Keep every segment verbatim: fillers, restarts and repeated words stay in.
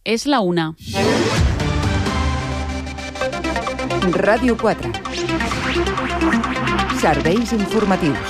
És la una. Ràdio quatre. Serveis informatius.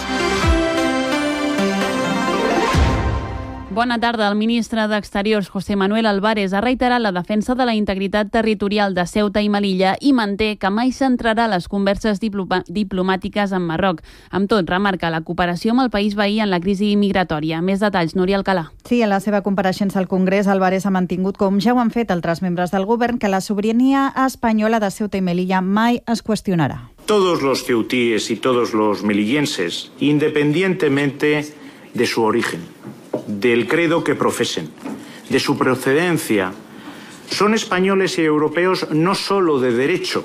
Bona tarda. El ministre d'Exteriors, José Manuel Álvarez, ha reiterat la defensa de la integritat territorial de Ceuta i Melilla i manté que mai centrarà les converses diploma- diplomàtiques amb Marroc. Amb tot, remarca la cooperació amb el país veí en la crisi migratòria. Més detalls, Núria Alcalà. Sí, en la seva compareixença al Congrés, Álvarez ha mantingut, com ja ho han fet altres membres del govern, que la sobirania espanyola de Ceuta i Melilla mai es qüestionarà. Todos los ceutíes y todos los melillenses, independientemente de su origen, del credo que profesen, de su procedencia, son españoles y europeos no solo de derecho,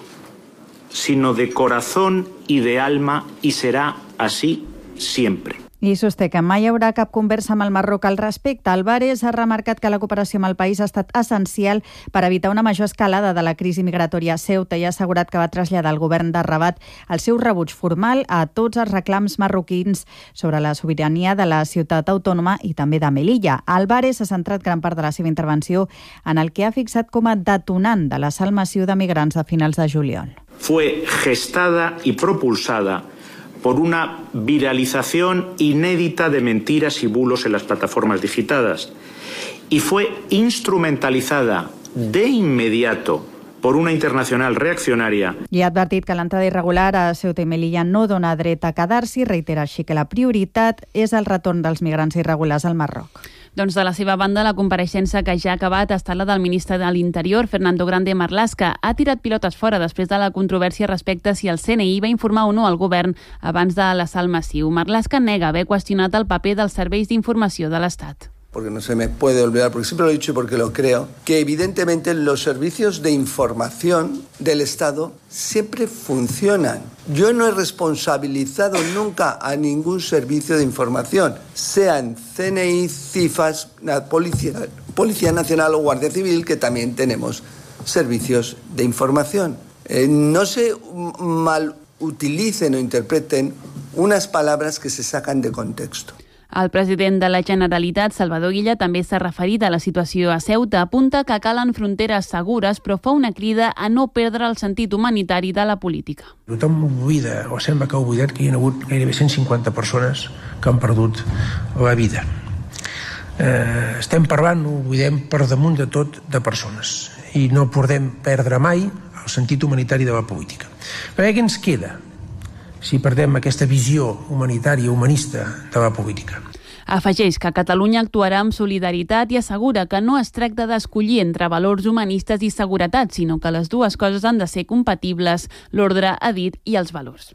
sino de corazón y de alma, y será así siempre. I sosté que mai hi haurà cap conversa amb el Marroc al respecte. Álvarez ha remarcat que la cooperació amb el país ha estat essencial per evitar una major escalada de la crisi migratòria a Ceuta i ha assegurat que va traslladar al govern de Rabat el seu rebuig formal a tots els reclams marroquins sobre la sobirania de la ciutat autònoma i també de Melilla. Álvarez ha centrat gran part de la seva intervenció en el que ha fixat com a detonant de la salmació de migrants a finals de juliol. Fue gestada y propulsada por una viralización inédita de mentiras y bulos en las plataformas digitadas, y fue instrumentalizada de inmediato por una internacional reaccionaria. I ha advertit que l'entrada irregular a Ceuta i Melilla no dona dret a quedar-s'hi, reitera així que la prioritat és el retorn dels migrants irregulars al Marroc. Doncs de la seva banda, la compareixença que ja ha acabat ha estat la del ministre de l'Interior, Fernando Grande Marlaska. Ha tirat pilotes fora després de la controvèrsia respecte si el C N I va informar o no al govern abans de l'assalt massiu. Marlaska nega haver qüestionat el paper dels serveis d'informació de l'Estat. Porque no se me puede olvidar, porque siempre lo he dicho y porque lo creo, que evidentemente los servicios de información del Estado siempre funcionan. Yo no he responsabilizado nunca a ningún servicio de información, sean C N I, CIFAS, Policía, Policía Nacional o Guardia Civil, que también tenemos servicios de información. Eh, no se mal utilicen o interpreten unas palabras que se sacan de contexto. El president de la Generalitat, Salvador Illa, també s'ha referit a la situació a Ceuta. Apunta que calen fronteres segures, però fa una crida a no perdre el sentit humanitari de la política. Tothom oblida, o sembla que ha oblidat, que hi ha hagut gairebé cent cinquanta persones que han perdut la vida. Eh, estem parlant, no oblidem, per damunt de tot, de persones. I no podem perdre mai el sentit humanitari de la política. Perquè què ens queda si perdem aquesta visió humanitària, humanista de la política? Afegeix que Catalunya actuarà amb solidaritat i assegura que no es tracta d'escollir entre valors humanistes i seguretat, sinó que les dues coses han de ser compatibles, l'ordre, ha dit, i els valors.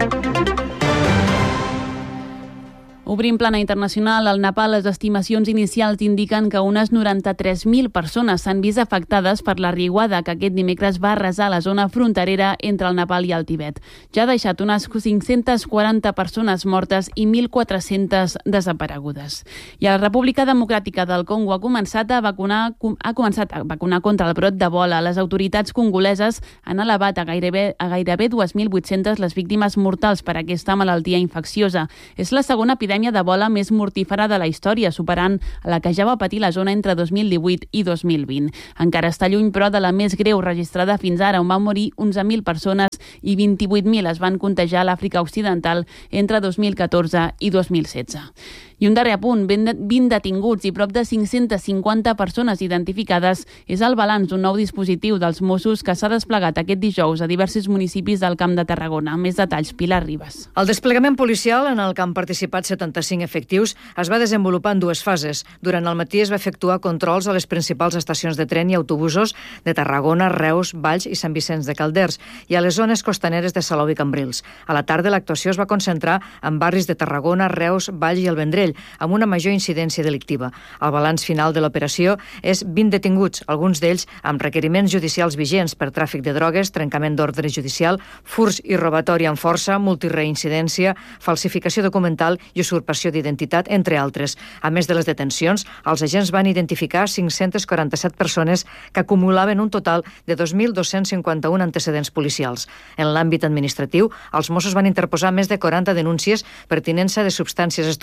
Obrim plana internacional. Al Nepal, les estimacions inicials indiquen que unes noranta-tres mil persones s'han vist afectades per la riuada que aquest dimecres va arrasar la zona fronterera entre el Nepal i el Tibet. Ja ha deixat unes cinc-centes quaranta persones mortes i mil quatre-centes desaparegudes. I la República Democràtica del Congo ha començat a vacunar, ha començat a vacunar contra el brot d'Ebola. Les autoritats congoleses han elevat a gairebé, a gairebé dos mil vuit-centes les víctimes mortals per aquesta malaltia infecciosa. És la segona epidèmia d'Ebola més mortífera de la història, superant la que ja va patir la zona entre dos mil divuit i dos mil vint. Encara està lluny, però, de la més greu registrada fins ara, on van morir onze mil persones i vint-i-vuit mil es van contagiar a l'Àfrica Occidental entre dos mil catorze i dos mil setze. I un darrer apunt, vint detinguts i prop de cinc-centes cinquanta persones identificades és el balanç d'un nou dispositiu dels Mossos que s'ha desplegat aquest dijous a diversos municipis del Camp de Tarragona. Més detalls, Pilar Ribas. El desplegament policial, en el que han participat setanta-cinc efectius, es va desenvolupar en dues fases. Durant el matí es va efectuar controls a les principals estacions de tren i autobusos de Tarragona, Reus, Valls i Sant Vicenç de Calders i a les zones costaneres de Salou i Cambrils. A la tarda, l'actuació es va concentrar en barris de Tarragona, Reus, Valls i el Vendrell, amb una major incidència delictiva. El balanç final de l'operació és vint detinguts, alguns d'ells amb requeriments judicials vigents per tràfic de drogues, trencament d'ordre judicial, furs i robatori amb força, multireincidència, falsificació documental i usurpació d'identitat, entre altres. A més de les detencions, els agents van identificar cinc-centes quaranta-set persones que acumulaven un total de dos mil dos-cents cinquanta-un antecedents policials. En l'àmbit administratiu, els Mossos van interposar més de quaranta denúncies per tinença de substàncies estupefaents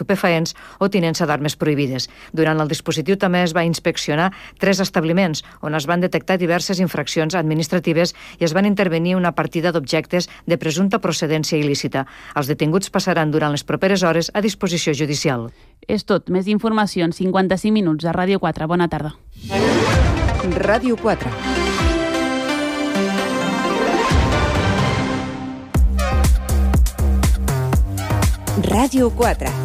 contrabans o tinença d'armes prohibides. Durant el dispositiu també es va inspeccionar tres establiments on es van detectar diverses infraccions administratives i es van intervenir una partida d'objectes de presumpta procedència il·lícita. Els detinguts passaran durant les properes hores a disposició judicial. És tot. Més informació en cinquanta-cinc minuts a Ràdio quatre. Bona tarda. Ràdio quatre. Ràdio quatre.